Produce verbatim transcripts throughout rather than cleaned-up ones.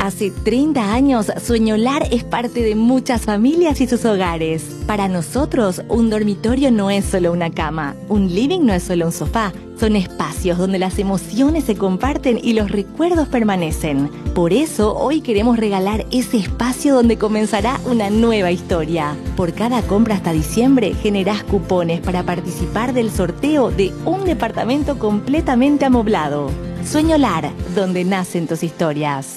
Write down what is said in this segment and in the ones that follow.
Hace treinta años, Sueñolar es parte de muchas familias y sus hogares. Para nosotros, un dormitorio no es solo una cama, un living no es solo un sofá. Son espacios donde las emociones se comparten y los recuerdos permanecen. Por eso, hoy queremos regalar ese espacio donde comenzará una nueva historia. Por cada compra hasta diciembre, generás cupones para participar del sorteo de un departamento completamente amoblado. Sueñolar, donde nacen tus historias.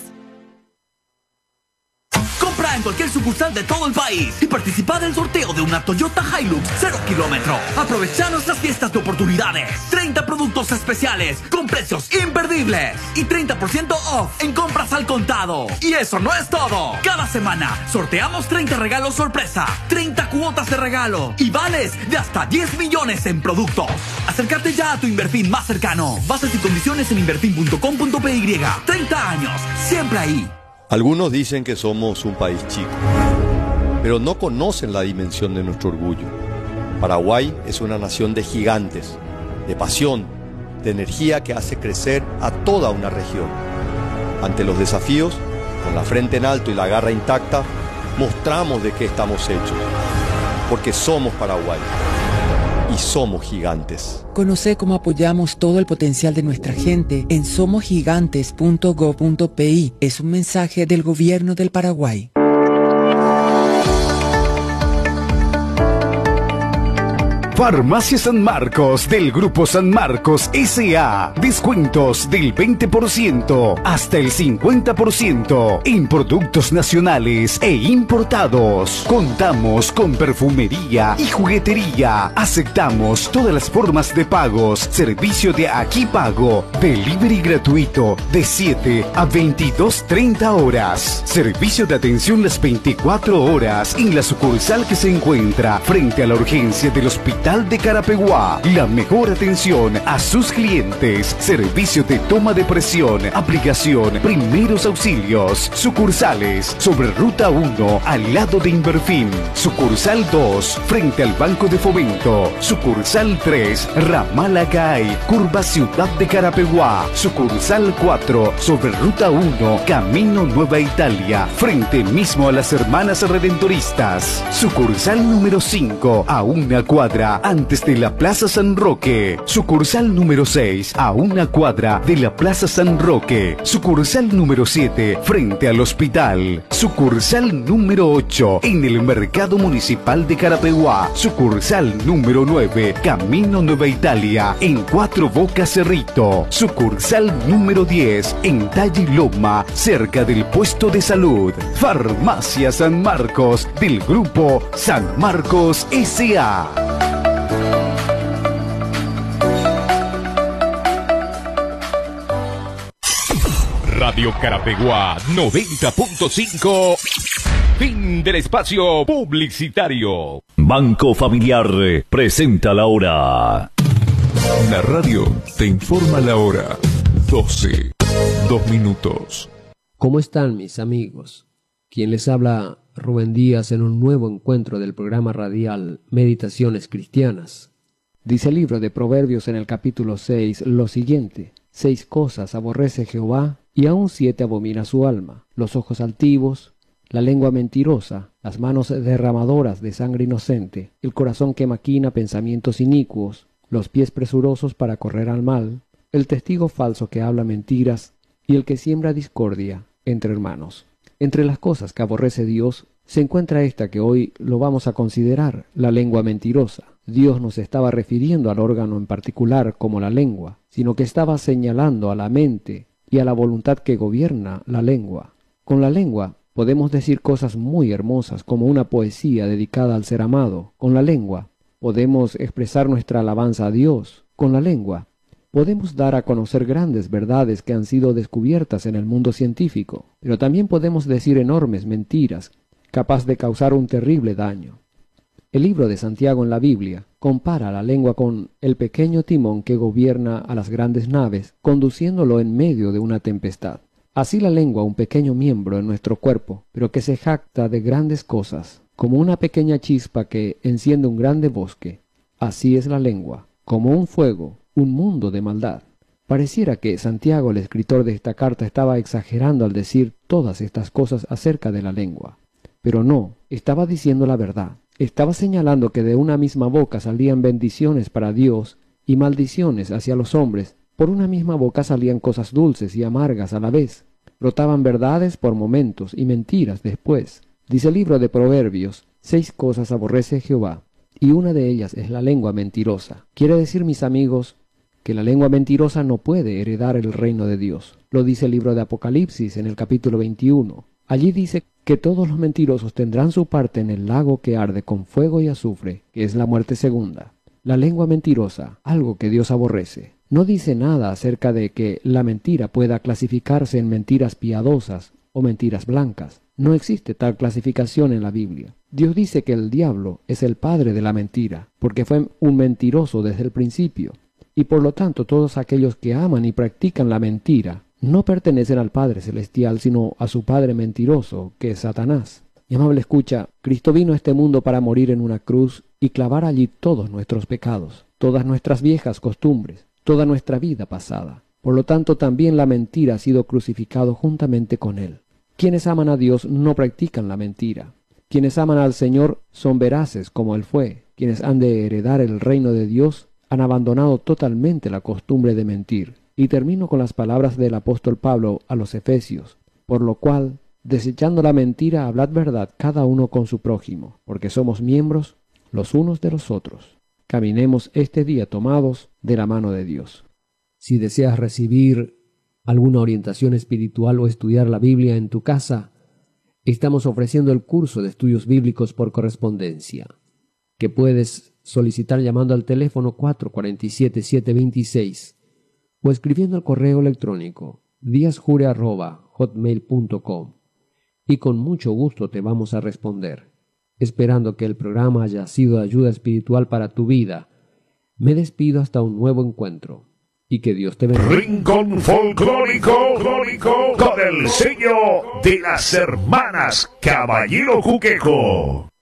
En cualquier sucursal de todo el país y participa del sorteo de una Toyota Hilux cero kilómetro. Aprovecha nuestras fiestas de oportunidades. treinta productos especiales con precios imperdibles y treinta por ciento off en compras al contado. Y eso no es todo. Cada semana sorteamos treinta regalos sorpresa, treinta cuotas de regalo y vales de hasta diez millones en productos. Acércate ya a tu Inverfin más cercano. Bases y condiciones en inverfin punto com punto pe y. treinta años, siempre ahí. Algunos dicen que somos un país chico, pero no conocen la dimensión de nuestro orgullo. Paraguay es una nación de gigantes, de pasión, de energía que hace crecer a toda una región. Ante los desafíos, con la frente en alto y la garra intacta, mostramos de qué estamos hechos, porque somos Paraguay y somos gigantes. Conoce cómo apoyamos todo el potencial de nuestra gente en somos gigantes punto gob punto pe. Es un mensaje del Gobierno del Paraguay. Farmacia San Marcos del Grupo San Marcos S A Descuentos del veinte por ciento hasta el cincuenta por ciento en productos nacionales e importados. Contamos con perfumería y juguetería. Aceptamos todas las formas de pagos. Servicio de Aquí Pago. Delivery gratuito de siete a veintidós treinta horas. Servicio de atención las veinticuatro horas en la sucursal que se encuentra frente a la urgencia del hospital de Carapeguá. La mejor atención a sus clientes. Servicio de toma de presión, aplicación, primeros auxilios. Sucursales sobre Ruta uno al lado de Inverfin. Sucursal dos frente al Banco de Fomento. Sucursal tres Ramal Acay, curva Ciudad de Carapeguá. Sucursal cuatro sobre Ruta uno Camino Nueva Italia, frente mismo a las Hermanas Redentoristas. Sucursal número cinco a una cuadra antes de la Plaza San Roque. Sucursal número seis a una cuadra de la Plaza San Roque. Sucursal número siete frente al hospital. Sucursal número ocho en el Mercado Municipal de Carapeguá. Sucursal número nueve Camino Nueva Italia en Cuatro Bocas Cerrito. Sucursal número diez en Talle Loma, cerca del puesto de salud. Farmacia San Marcos del Grupo San Marcos S A Radio Carapeguá noventa punto cinco. Fin del espacio publicitario. Banco Familiar presenta la hora. La radio te informa la hora. doce, dos minutos. ¿Cómo están mis amigos? Quien les habla, Rubén Díaz, en un nuevo encuentro del programa radial Meditaciones Cristianas. Dice el libro de Proverbios en el capítulo seis lo siguiente: Seis cosas aborrece Jehová, y aún siete abomina su alma: los ojos altivos, la lengua mentirosa, las manos derramadoras de sangre inocente, el corazón que maquina pensamientos inicuos, los pies presurosos para correr al mal, el testigo falso que habla mentiras, y el que siembra discordia entre hermanos. Entre las cosas que aborrece Dios se encuentra esta que hoy lo vamos a considerar, la lengua mentirosa. Dios no se estaba refiriendo al órgano en particular como la lengua, sino que estaba señalando a la mente y a la voluntad que gobierna la lengua. Con la lengua podemos decir cosas muy hermosas, como una poesía dedicada al ser amado. Con la lengua podemos expresar nuestra alabanza a Dios. Con la lengua podemos dar a conocer grandes verdades que han sido descubiertas en el mundo científico, pero también podemos decir enormes mentiras, capaz de causar un terrible daño. El libro de Santiago en la Biblia compara la lengua con el pequeño timón que gobierna a las grandes naves, conduciéndolo en medio de una tempestad. Así la lengua, un pequeño miembro en nuestro cuerpo, pero que se jacta de grandes cosas, como una pequeña chispa que enciende un grande bosque. Así es la lengua, como un fuego, un mundo de maldad. Pareciera que Santiago, el escritor de esta carta, estaba exagerando al decir todas estas cosas acerca de la lengua. Pero no, estaba diciendo la verdad. Estaba señalando que de una misma boca salían bendiciones para Dios y maldiciones hacia los hombres. Por una misma boca salían cosas dulces y amargas a la vez. Brotaban verdades por momentos y mentiras después. Dice el libro de Proverbios, seis cosas aborrece Jehová, y una de ellas es la lengua mentirosa. Quiere decir, mis amigos, que la lengua mentirosa no puede heredar el reino de Dios. Lo dice el libro de Apocalipsis en el capítulo veintiuno. Allí dice que todos los mentirosos tendrán su parte en el lago que arde con fuego y azufre, que es la muerte segunda. La lengua mentirosa, algo que Dios aborrece. No dice nada acerca de que la mentira pueda clasificarse en mentiras piadosas o mentiras blancas. No existe tal clasificación en la Biblia. Dios dice que el diablo es el padre de la mentira, porque fue un mentiroso desde el principio. Y por lo tanto todos aquellos que aman y practican la mentira no pertenecen al Padre Celestial, sino a su padre mentiroso, que es Satanás. Mi amable escucha, Cristo vino a este mundo para morir en una cruz y clavar allí todos nuestros pecados, todas nuestras viejas costumbres, toda nuestra vida pasada. Por lo tanto, también la mentira ha sido crucificado juntamente con él. Quienes aman a Dios no practican la mentira. Quienes aman al Señor son veraces como él fue. Quienes han de heredar el reino de Dios han abandonado totalmente la costumbre de mentir. Y termino con las palabras del apóstol Pablo a los Efesios, por lo cual, desechando la mentira, hablad verdad cada uno con su prójimo, porque somos miembros los unos de los otros. Caminemos este día tomados de la mano de Dios. Si deseas recibir alguna orientación espiritual o estudiar la Biblia en tu casa, estamos ofreciendo el curso de estudios bíblicos por correspondencia, que puedes solicitar llamando al teléfono cuatro cuatro siete, siete dos seis o escribiendo al correo electrónico diasjure arroba hotmail punto com, y con mucho gusto te vamos a responder. Esperando que el programa haya sido de ayuda espiritual para tu vida, me despido hasta un nuevo encuentro. Y que Dios te bendiga. Rincón folclórico con el sello de las hermanas Caballero Juquejo.